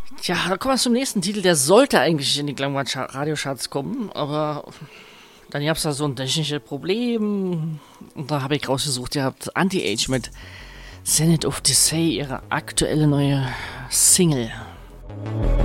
Tja, da kommen wir zum nächsten Titel. Der sollte eigentlich in die Klangwald-Radiocharts kommen, aber dann gab es da so ein technisches Problem. Und da habe ich rausgesucht, ihr habt Anti-Age mit Zenith of Decay, ihre aktuelle neue Single.